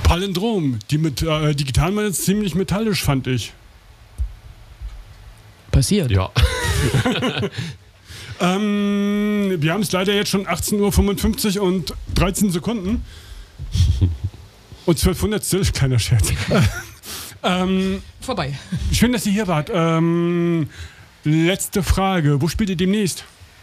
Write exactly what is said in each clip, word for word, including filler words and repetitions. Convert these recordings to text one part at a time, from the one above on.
Palindrom. Die, mit, äh, die Gitarren waren jetzt ziemlich metallisch, fand ich. Passiert. Ja. ähm, wir haben es leider jetzt schon achtzehn Uhr fünfundfünfzig und dreizehn Sekunden. Und zwölfhundert still, kleiner Scherz. ähm, Vorbei. Schön, dass ihr hier wart. Ähm, letzte Frage. Wo spielt ihr demnächst?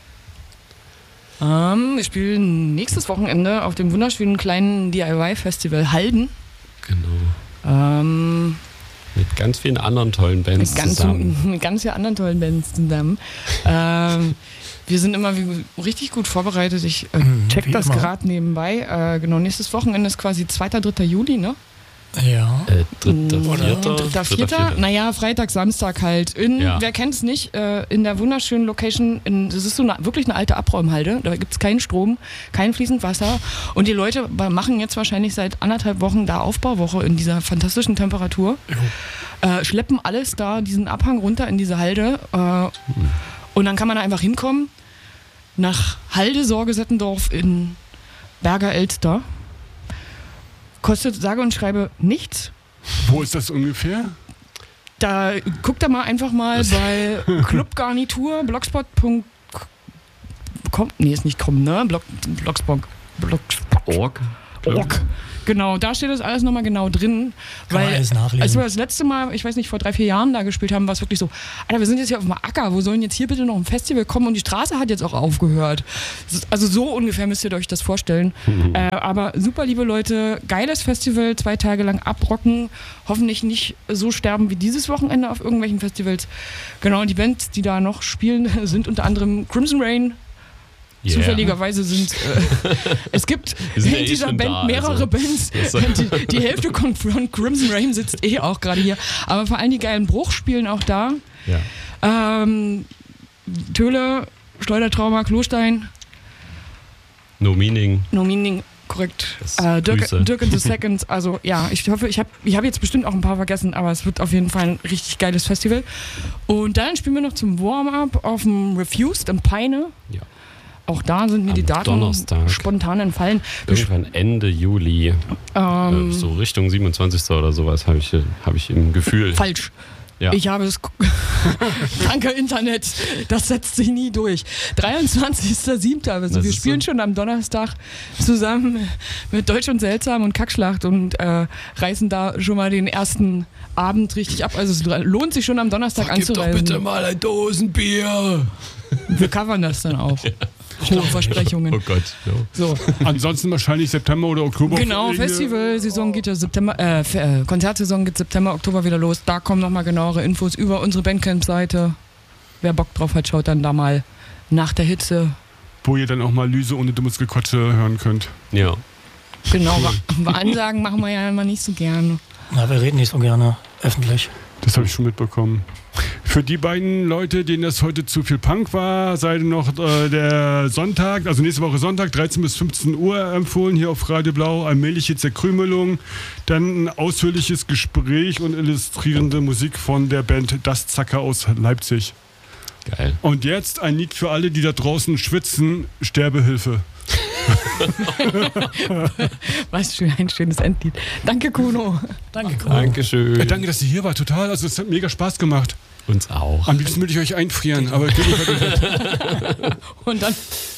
Ähm, wir spielen nächstes Wochenende auf dem wunderschönen kleinen D I Y-Festival Halden. Genau. Ähm, mit ganz vielen anderen tollen Bands mit ganz, zusammen. Mit ganz vielen anderen tollen Bands zusammen. ähm, wir sind immer wie, richtig gut vorbereitet. Ich äh, check das gerade nebenbei. Äh, genau, nächstes Wochenende ist quasi zweiter, dritter Juli, ne? Ja. Äh, dritter, vierter, dritter, vierter. Naja, Freitag, Samstag halt. In, ja. Wer kennt es nicht, äh, in der wunderschönen Location, in, das ist so eine, wirklich eine alte Abräumhalde, da gibt es keinen Strom, kein fließend Wasser und die Leute machen jetzt wahrscheinlich seit anderthalb Wochen da Aufbauwoche in dieser fantastischen Temperatur, äh, schleppen alles da, diesen Abhang runter in diese Halde äh, hm. und dann kann man da einfach hinkommen nach Halde-Sorge-Settendorf in Berger-Elster. Kostet sage und schreibe nichts. Wo ist das ungefähr? Da guckt da mal einfach mal bei Clubgarnitur, blogspot punkt com. Nee, ist nicht com, ne? Blog, blogspot. Blogspot. Org. Org. Genau, da steht das alles nochmal genau drin. Kann weil, man alles nachlesen. als wir das letzte Mal, ich weiß nicht, vor drei, vier Jahren da gespielt haben, war es wirklich so, Alter, wir sind jetzt hier auf dem Acker, wo sollen jetzt hier bitte noch ein Festival kommen und die Straße hat jetzt auch aufgehört. Also so ungefähr müsst ihr euch das vorstellen. Mhm. Äh, aber super liebe Leute, geiles Festival, zwei Tage lang abrocken, hoffentlich nicht so sterben wie dieses Wochenende auf irgendwelchen Festivals. Genau, und die Bands, die da noch spielen, sind unter anderem Crimson Rain. Yeah. Zufälligerweise sind äh, es gibt in ja dieser eh Band da, mehrere also. Bands. Die, die Hälfte von Crimson Rain sitzt eh auch gerade hier. Aber vor allem die geilen Bruch spielen auch da. Ja. Ähm, Töle, Schleudertrauma, Klostein. No Meaning. No Meaning, korrekt. Äh, Dirk, Dirk and the Seconds. Also ja, ich hoffe, ich habe ich hab jetzt bestimmt auch ein paar vergessen, aber es wird auf jeden Fall ein richtig geiles Festival. Und dann spielen wir noch zum Warm-up auf dem Refused in Peine. Ja. Auch da sind mir Am die Daten Donnerstag. spontan entfallen. Irgendwann Ende Juli, ähm, äh, so Richtung siebenundzwanzigsten oder sowas, habe ich, hab ich im Gefühl. Falsch. Ja. Ich habe es. Danke, Internet. Das setzt sich nie durch. dreiundzwanzigster siebter Also wir spielen so. schon am Donnerstag zusammen mit Deutsch und Seltsam und Kackschlacht und äh, reißen da schon mal den ersten Abend richtig ab. Also es lohnt sich schon am Donnerstag Vergib anzureisen. Doch bitte mal ein Dosenbier. Wir covern das dann auch. Ja. Hohe Versprechungen. Oh Gott. No. So. Ansonsten wahrscheinlich September oder Oktober. Genau, Festivalsaison geht ja September, äh, Konzertsaison geht September, Oktober wieder los. Da kommen nochmal genauere Infos über unsere Bandcamp-Seite. Wer Bock drauf hat, schaut dann da mal nach der Hitze. Wo ihr dann auch mal Lüse ohne dummes Gekotsche hören könnt. Ja. Genau, Ansagen machen wir ja immer nicht so gerne. Na, wir reden nicht so gerne öffentlich. Das habe ich schon mitbekommen. Für die beiden Leute, denen das heute zu viel Punk war, sei noch äh, der Sonntag, also nächste Woche Sonntag, dreizehn bis fünfzehn Uhr empfohlen, hier auf Radio Blau, allmähliche Zerkrümelung, dann ein ausführliches Gespräch und illustrierende Musik von der Band Das Zacker aus Leipzig. Geil. Und jetzt ein Lied für alle, die da draußen schwitzen, Sterbehilfe. Was für ein schönes Endlied. Danke, Kuno. Danke, Kuno. Dankeschön. Ja, danke, dass ihr hier wart. Total. Also es hat mega Spaß gemacht. Uns auch. Am liebsten würde ich euch einfrieren, aber ich bin nicht. Und dann